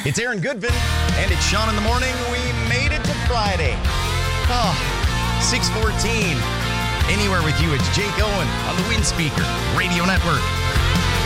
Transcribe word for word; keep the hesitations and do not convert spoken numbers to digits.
It's Aaron Goodvin, and it's Sean in the morning. We made it to Friday. Oh, six fourteen. Anywhere with you, it's Jake Owen on the Wind Speaker Radio Network.